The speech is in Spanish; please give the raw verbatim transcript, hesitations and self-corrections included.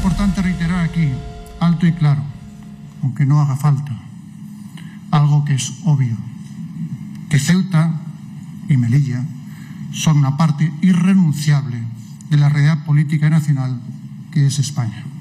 importante reiterar aquí, alto y claro, aunque no haga falta, algo que es obvio, que Ceuta y Melilla son una parte irrenunciable de la realidad política nacional que es España.